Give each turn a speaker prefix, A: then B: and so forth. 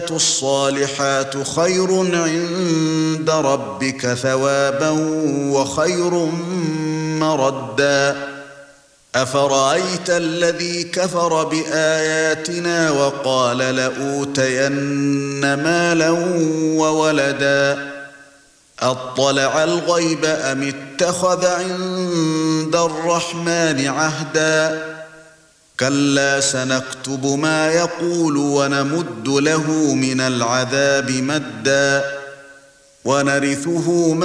A: الصالحات خير عند ربك ثوابا وخير مردا أفرأيت الذي كفر بآياتنا وقال لأوتين مالا وولدا أطلع الغيب أم اتخذ عند الرحمن عهدا كلا سنكتب ما يقول ونمد له من العذاب مدا ونرثه